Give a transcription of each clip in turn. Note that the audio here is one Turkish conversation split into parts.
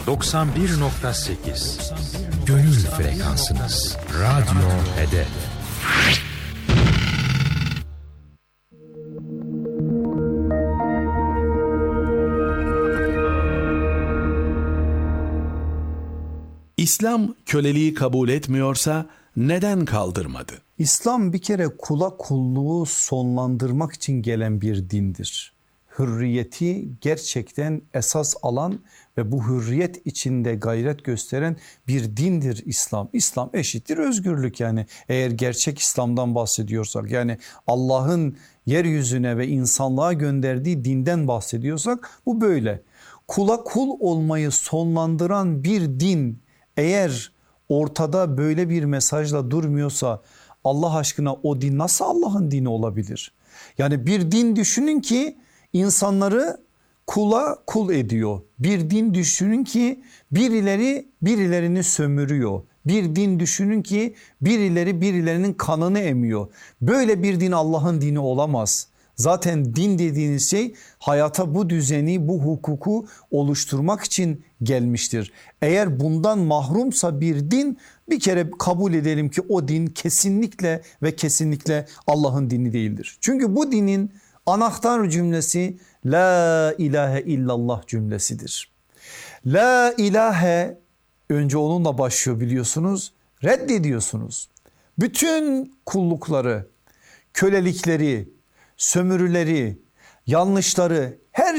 91.8 Gönül frekansınız. Radyo Hedef. İslam köleliği kabul etmiyorsa neden kaldırmadı? İslam bir kere kula kulluğu sonlandırmak için gelen bir dindir. Hürriyeti gerçekten esas alan ve bu hürriyet içinde gayret gösteren bir dindir İslam. İslam eşittir özgürlük, yani eğer gerçek İslam'dan bahsediyorsak, yani Allah'ın yeryüzüne ve insanlığa gönderdiği dinden bahsediyorsak bu böyle. Kula kul olmayı sonlandıran bir din eğer ortada böyle bir mesajla durmuyorsa Allah aşkına o din nasıl Allah'ın dini olabilir? Yani bir din düşünün ki insanları kula kul ediyor. Bir din düşünün ki birilerini sömürüyor. Bir din düşünün ki birilerinin kanını emiyor. Böyle bir din Allah'ın dini olamaz. Zaten din dediğiniz şey hayata bu düzeni, bu hukuku oluşturmak için gelmiştir. Eğer bundan mahrumsa bir din, bir kere kabul edelim ki o din kesinlikle ve kesinlikle Allah'ın dini değildir. Çünkü bu dinin anahtar cümlesi La ilahe illallah cümlesidir. La ilahe önce onunla başlıyor, biliyorsunuz. Reddediyorsunuz. Bütün kullukları, kölelikleri, sömürüleri, yanlışları, her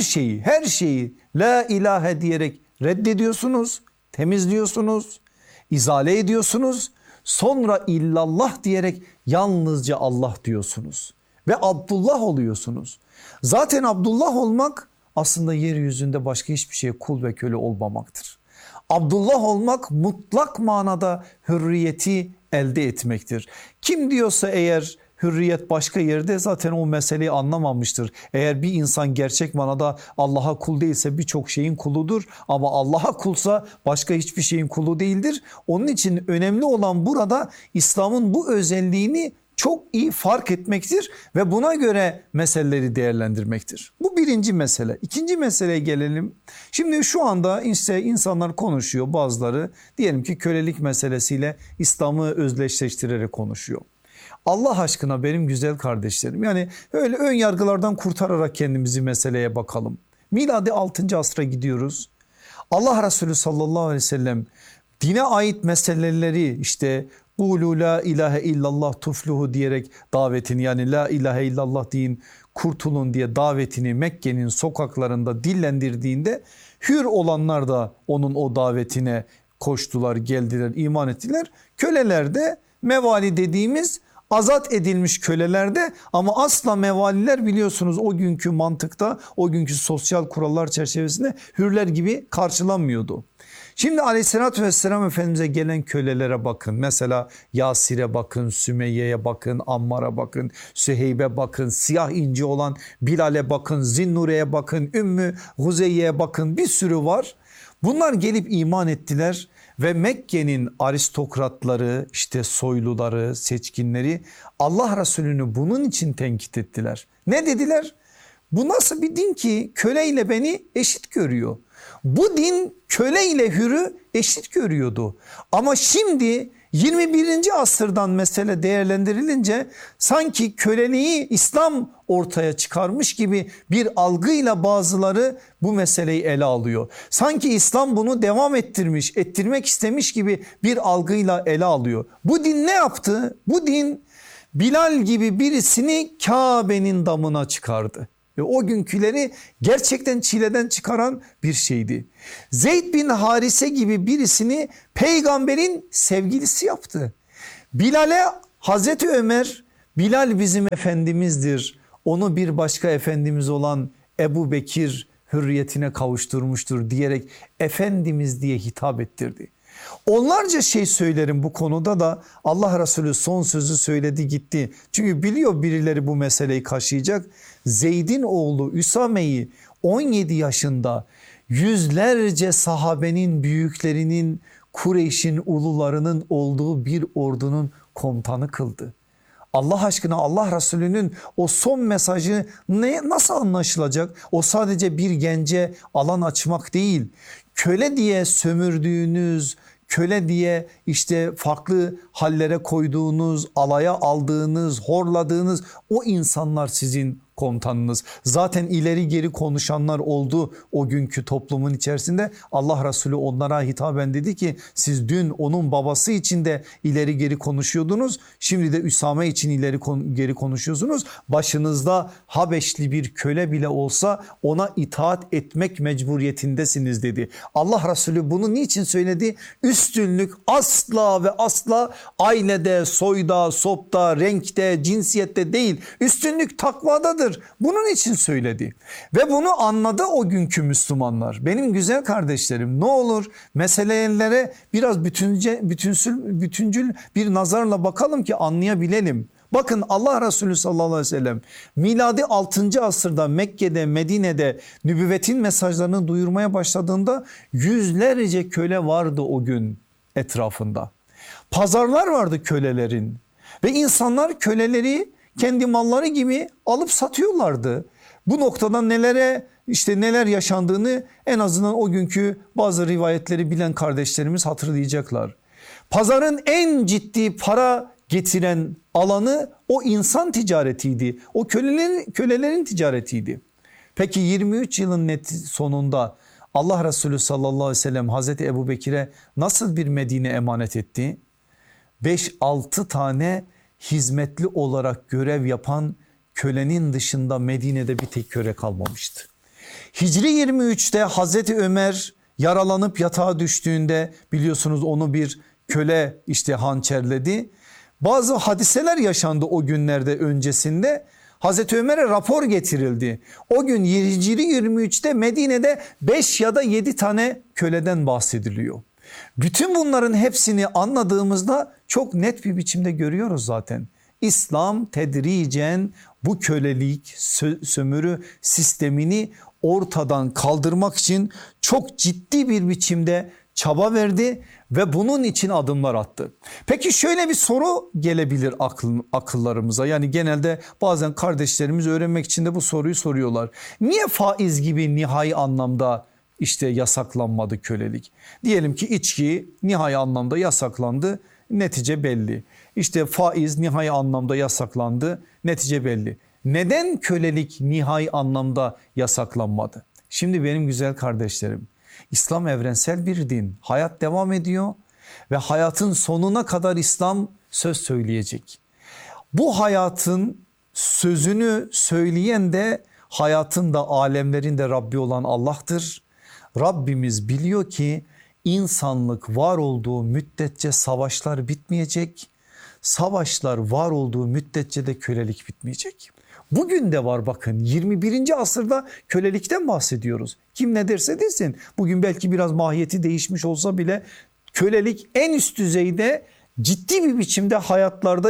şeyi la ilahe diyerek reddediyorsunuz, temizliyorsunuz, izale ediyorsunuz. Sonra illallah diyerek yalnızca Allah diyorsunuz ve Abdullah oluyorsunuz. Zaten Abdullah olmak aslında yeryüzünde başka hiçbir şeye kul ve köle olmamaktır. Abdullah olmak mutlak manada hürriyeti elde etmektir. Kim diyorsa eğer hürriyet başka yerde, zaten o meseleyi anlamamıştır. Eğer bir insan gerçek manada Allah'a kul değilse birçok şeyin kuludur, ama Allah'a kulsa başka hiçbir şeyin kulu değildir. Onun için önemli olan burada İslam'ın bu özelliğini çok iyi fark etmektir ve buna göre meseleleri değerlendirmektir. Bu birinci mesele. İkinci meseleye gelelim. Şimdi şu anda işte insanlar konuşuyor, bazıları diyelim ki kölelik meselesiyle İslam'ı özdeşleştirerek konuşuyor. Allah aşkına benim güzel kardeşlerim, yani öyle ön yargılardan kurtararak kendimizi meseleye bakalım. Miladi 6. asra gidiyoruz. Allah Resulü sallallahu aleyhi ve sellem dine ait meseleleri işte "Kulu la ilahe illallah tufluhu" diyerek davetini, yani la ilahe illallah deyin kurtulun diye davetini Mekke'nin sokaklarında dillendirdiğinde hür olanlar da onun o davetine koştular, geldiler, iman ettiler. Köleler de mevali dediğimiz azat edilmiş kölelerde, ama asla mevaliler biliyorsunuz o günkü mantıkta, o günkü sosyal kurallar çerçevesinde hürler gibi karşılanmıyordu. Şimdi aleyhissalatü vesselam Efendimiz'e gelen kölelere bakın. Mesela Yasir'e bakın, Sümeyye'ye bakın, Ammar'a bakın, Süheyb'e bakın, siyah inci olan Bilal'e bakın, Zinnure'ye bakın, Ümmü Huzeyye'ye bakın, bir sürü var. Bunlar gelip iman ettiler ve Mekke'nin aristokratları, işte soyluları, seçkinleri Allah Resulü'nü bunun için tenkit ettiler. Ne dediler? Bu nasıl bir din ki köleyle beni eşit görüyor? Bu din köle ile hürü eşit görüyordu. Ama şimdi 21. asırdan mesele değerlendirilince sanki köleliği İslam ortaya çıkarmış gibi bir algıyla bazıları bu meseleyi ele alıyor. Sanki İslam bunu devam ettirmek istemiş gibi bir algıyla ele alıyor. Bu din ne yaptı? Bu din Bilal gibi birisini Kabe'nin damına çıkardı. Ve o günküleri gerçekten çileden çıkaran bir şeydi. Zeyd bin Harise gibi birisini peygamberin sevgilisi yaptı. Bilal'e Hazreti Ömer, Bilal bizim efendimizdir, onu bir başka efendimiz olan Ebu Bekir hürriyetine kavuşturmuştur diyerek efendimiz diye hitap ettirdi. Onlarca şey söylerim bu konuda da Allah Resulü son sözü söyledi gitti. Çünkü biliyor birileri bu meseleyi kaşıyacak. Zeyd'in oğlu Üsame'yi 17 yaşında yüzlerce sahabenin büyüklerinin, Kureyş'in ulularının olduğu bir ordunun komutanı kıldı. Allah aşkına Allah Resulü'nün o son mesajı nasıl anlaşılacak? O sadece bir gence alan açmak değil. Köle diye sömürdüğünüz, köle diye işte farklı hallere koyduğunuz, alaya aldığınız, horladığınız o insanlar sizin komutanınız. Zaten ileri geri konuşanlar oldu o günkü toplumun içerisinde. Allah Resulü onlara hitaben dedi ki siz dün onun babası için de ileri geri konuşuyordunuz. Şimdi de Üsame için ileri geri konuşuyorsunuz. Başınızda Habeşli bir köle bile olsa ona itaat etmek mecburiyetindesiniz dedi. Allah Resulü bunu niçin söyledi? Üstünlük asla ve asla ailede, soyda, sopta, renkte, cinsiyette değil. Üstünlük takvadadır. Bunun için söyledi ve bunu anladı o günkü Müslümanlar. Benim güzel kardeşlerim, ne olur meselelere biraz bütüncül bir nazarla bakalım ki anlayabilelim. Bakın Allah Resulü sallallahu aleyhi ve sellem miladi 6. asırda Mekke'de, Medine'de nübüvvetin mesajlarını duyurmaya başladığında yüzlerce köle vardı o gün etrafında. Pazarlar vardı kölelerin ve insanlar köleleri kendi malları gibi alıp satıyorlardı. Bu noktada neler yaşandığını en azından o günkü bazı rivayetleri bilen kardeşlerimiz hatırlayacaklar. Pazarın en ciddi para getiren alanı o insan ticaretiydi. O kölelerin ticaretiydi. Peki 23 yılın sonunda Allah Resulü sallallahu aleyhi ve sellem Hazreti Ebubekir'e nasıl bir Medine emanet etti? 5-6 tane hizmetli olarak görev yapan kölenin dışında Medine'de bir tek köle kalmamıştı. Hicri 23'te Hazreti Ömer yaralanıp yatağa düştüğünde biliyorsunuz onu bir köle hançerledi. Bazı hadiseler yaşandı o günlerde öncesinde. Hazreti Ömer'e rapor getirildi. O gün Hicri 23'te Medine'de 5 ya da 7 tane köleden bahsediliyor. Bütün bunların hepsini anladığımızda çok net bir biçimde görüyoruz zaten. İslam tedricen bu kölelik, sömürü sistemini ortadan kaldırmak için çok ciddi bir biçimde çaba verdi ve bunun için adımlar attı. Peki şöyle bir soru gelebilir akıllarımıza. Yani genelde bazen kardeşlerimiz öğrenmek için de bu soruyu soruyorlar. Niye faiz gibi nihai anlamda yasaklanmadı kölelik? Diyelim ki içki nihai anlamda yasaklandı, netice belli. Faiz nihai anlamda yasaklandı, netice belli. Neden kölelik nihai anlamda yasaklanmadı? Şimdi benim güzel kardeşlerim, İslam evrensel bir din. Hayat devam ediyor ve hayatın sonuna kadar İslam söz söyleyecek. Bu hayatın sözünü söyleyen de hayatın da alemlerin de Rabbi olan Allah'tır. Rabbimiz biliyor ki insanlık var olduğu müddetçe savaşlar bitmeyecek. Savaşlar var olduğu müddetçe de kölelik bitmeyecek. Bugün de var bakın 21. asırda kölelikten bahsediyoruz. Kim ne derse desin bugün belki biraz mahiyeti değişmiş olsa bile kölelik en üst düzeyde ciddi bir biçimde hayatlarda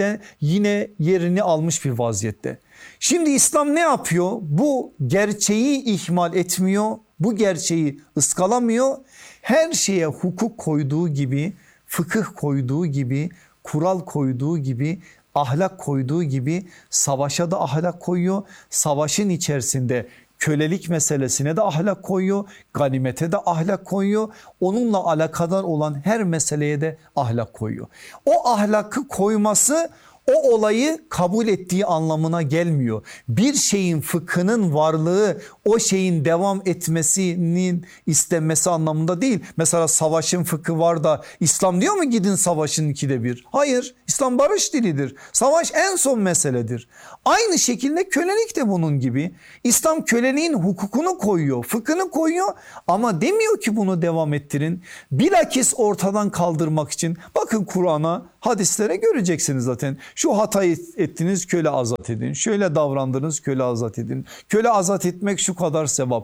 yine yerini almış bir vaziyette. Şimdi İslam ne yapıyor? Bu gerçeği ihmal etmiyor, bu gerçeği ıskalamıyor. Her şeye hukuk koyduğu gibi, fıkıh koyduğu gibi, kural koyduğu gibi, ahlak koyduğu gibi savaşa da ahlak koyuyor. Savaşın içerisinde kölelik meselesine de ahlak koyuyor, ganimete de ahlak koyuyor. Onunla alakadar olan her meseleye de ahlak koyuyor. O ahlakı koyması o olayı kabul ettiği anlamına gelmiyor. Bir şeyin fıkhının varlığı o şeyin devam etmesinin istenmesi anlamında değil. Mesela savaşın fıkhı var da İslam diyor mu gidin savaşın 2'de 1? Hayır, İslam barış dilidir. Savaş en son meseledir. Aynı şekilde kölelik de bunun gibi. İslam köleliğin hukukunu koyuyor, fıkhını koyuyor ama demiyor ki bunu devam ettirin. Bilakis ortadan kaldırmak için bakın Kur'an'a, hadislere göreceksiniz zaten. Şu hatayı ettiniz, köle azat edin. Şöyle davrandınız, köle azat edin. Köle azat etmek şu kadar sevap.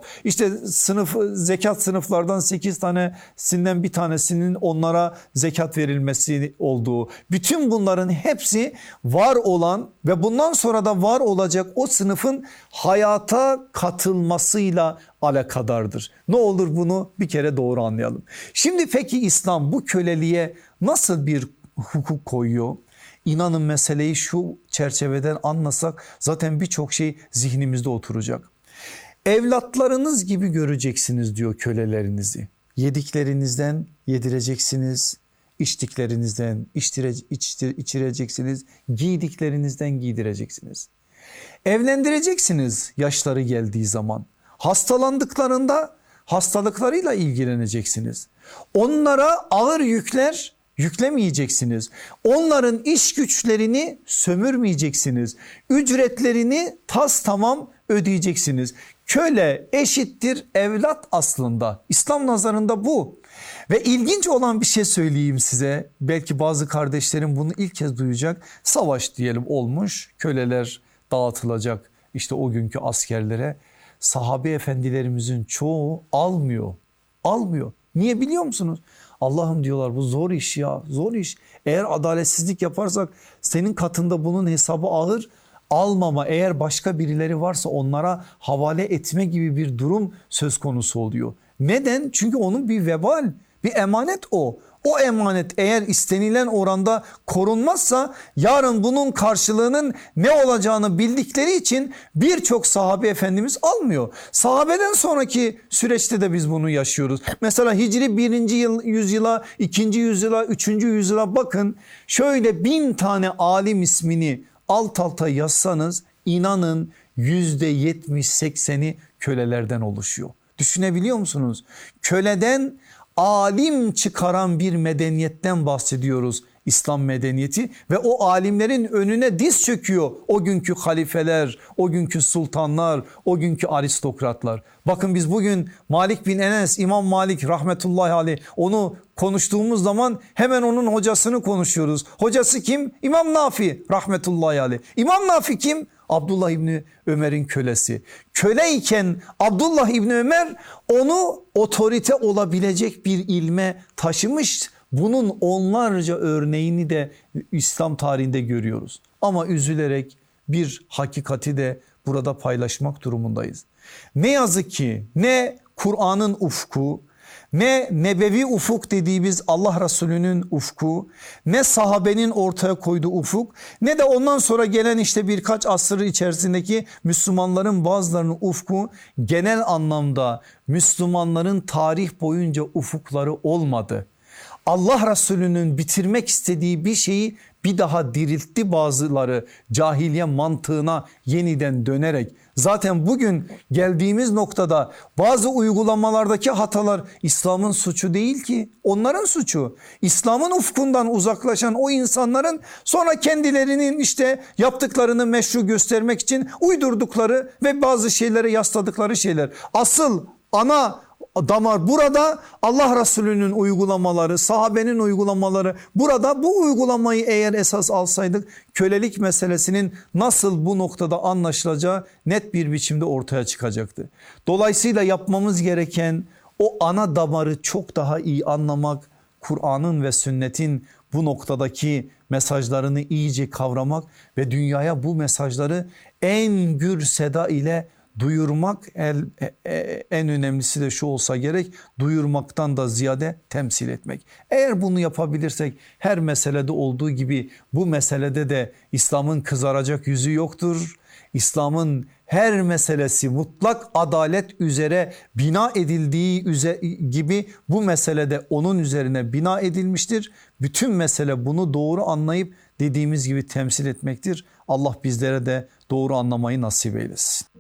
Zekat sınıflardan 8 tanesinden bir tanesinin onlara zekat verilmesi olduğu. Bütün bunların hepsi var olan ve bundan sonra da var olacak o sınıfın hayata katılmasıyla alakadardır. Ne olur bunu bir kere doğru anlayalım. Şimdi peki İslam bu köleliğe nasıl bir hukuk koyuyor? İnanın meseleyi şu çerçeveden anlasak zaten birçok şey zihnimizde oturacak. Evlatlarınız gibi göreceksiniz diyor kölelerinizi. Yediklerinizden yedireceksiniz, içtiklerinizden içireceksiniz, giydiklerinizden giydireceksiniz. Evlendireceksiniz yaşları geldiği zaman. Hastalandıklarında hastalıklarıyla ilgileneceksiniz. Onlara ağır yükler yüklemeyeceksiniz. Onların iş güçlerini sömürmeyeceksiniz. Ücretlerini tamam ödeyeceksiniz. Köle eşittir evlat aslında. İslam nazarında bu. Ve ilginç olan bir şey söyleyeyim size. Belki bazı kardeşlerim bunu ilk kez duyacak. Savaş diyelim olmuş. Köleler dağıtılacak işte o günkü askerlere. Sahabe efendilerimizin çoğu almıyor. Almıyor. Niye biliyor musunuz? Allah'ım diyorlar bu zor iş ya, zor iş. Eğer adaletsizlik yaparsak senin katında bunun hesabı ağır. Almama, eğer başka birileri varsa onlara havale etme gibi bir durum söz konusu oluyor. Neden? Çünkü onun bir vebal, bir emanet o. O emanet eğer istenilen oranda korunmazsa yarın bunun karşılığının ne olacağını bildikleri için birçok sahabe efendimiz almıyor. Sahabeden sonraki süreçte de biz bunu yaşıyoruz. Mesela Hicri 1. yüzyıla, 2. yüzyıla, 3. yüzyıla bakın. Şöyle 1000 tane alim ismini alt alta yazsanız inanın %70-80'i kölelerden oluşuyor. Düşünebiliyor musunuz? Köleden alim çıkaran bir medeniyetten bahsediyoruz, İslam medeniyeti, ve o alimlerin önüne diz çöküyor o günkü halifeler, o günkü sultanlar, o günkü aristokratlar. Bakın biz bugün Malik bin Enes, İmam Malik rahmetullahi aleyh, onu konuştuğumuz zaman hemen onun hocasını konuşuyoruz. Hocası kim? İmam Nafi rahmetullahi aleyh. İmam Nafi kim? Abdullah İbni Ömer'in kölesi. Köleyken Abdullah İbni Ömer onu otorite olabilecek bir ilme taşımış. Bunun onlarca örneğini de İslam tarihinde görüyoruz. Ama üzülerek bir hakikati de burada paylaşmak durumundayız. Ne yazık ki ne Kur'an'ın ufku, ne nebevi ufuk dediğimiz Allah Resulü'nün ufku, ne sahabenin ortaya koyduğu ufuk, ne de ondan sonra gelen işte birkaç asır içerisindeki Müslümanların bazılarının ufku genel anlamda Müslümanların tarih boyunca ufukları olmadı. Allah Resulü'nün bitirmek istediği bir şeyi bir daha diriltti bazıları cahiliye mantığına yeniden dönerek. Zaten bugün geldiğimiz noktada bazı uygulamalardaki hatalar İslam'ın suçu değil ki, onların suçu. İslam'ın ufkundan uzaklaşan o insanların sonra kendilerinin işte yaptıklarını meşru göstermek için uydurdukları ve bazı şeylere yasladıkları şeyler. Asıl ana damar burada, Allah Resulü'nün uygulamaları, sahabenin uygulamaları burada. Bu uygulamayı eğer esas alsaydık kölelik meselesinin nasıl bu noktada anlaşılacağı net bir biçimde ortaya çıkacaktı. Dolayısıyla yapmamız gereken o ana damarı çok daha iyi anlamak, Kur'an'ın ve sünnetin bu noktadaki mesajlarını iyice kavramak ve dünyaya bu mesajları en gür seda ile duyurmak, en önemlisi de şu olsa gerek, duyurmaktan da ziyade temsil etmek. Eğer bunu yapabilirsek her meselede olduğu gibi bu meselede de İslam'ın kızaracak yüzü yoktur. İslam'ın her meselesi mutlak adalet üzere bina edildiği gibi bu meselede onun üzerine bina edilmiştir. Bütün mesele bunu doğru anlayıp dediğimiz gibi temsil etmektir. Allah bizlere de doğru anlamayı nasip eylesin.